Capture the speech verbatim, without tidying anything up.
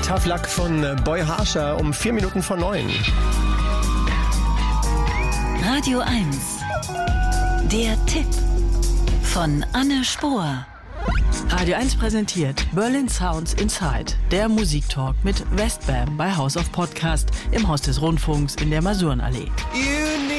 Tough Luck von Boy Harsher um vier Minuten vor neun. Radio eins. Der Tipp von Anne Spohr. Radio eins präsentiert Berlin Sounds Inside, der Musiktalk mit Westbam bei House of Podcast im Haus des Rundfunks in der Masurenallee.